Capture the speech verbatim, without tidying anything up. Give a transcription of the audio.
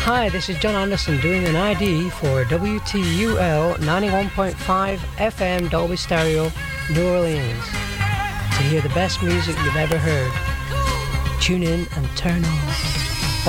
Hi, this is John Anderson doing an I D for W T U L ninety-one point five F M Dolby Stereo, New Orleans. To hear the best music you've ever heard, tune in and turn on.